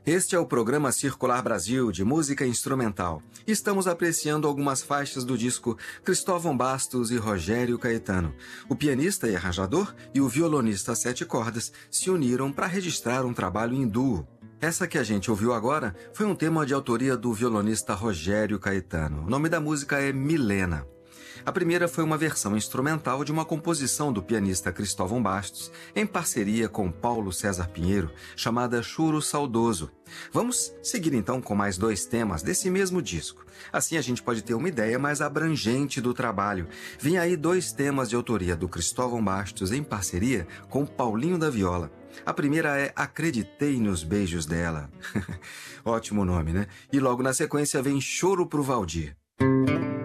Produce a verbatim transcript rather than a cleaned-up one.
Este é o programa Circular Brasil, de música instrumental. Estamos apreciando algumas faixas do disco Cristóvão Bastos e Rogério Caetano. O pianista e arranjador e o violonista a sete cordas se uniram para registrar um trabalho em duo. Essa que a gente ouviu agora foi um tema de autoria do violonista Rogério Caetano. O nome da música é Milena. A primeira foi uma versão instrumental de uma composição do pianista Cristóvão Bastos, em parceria com Paulo César Pinheiro, chamada Choro Saudoso. Vamos seguir então com mais dois temas desse mesmo disco. Assim a gente pode ter uma ideia mais abrangente do trabalho. Vem aí dois temas de autoria do Cristóvão Bastos em parceria com Paulinho da Viola. A primeira é Acreditei nos Beijos Dela. Ótimo nome, né? E logo na sequência vem Choro pro Valdir.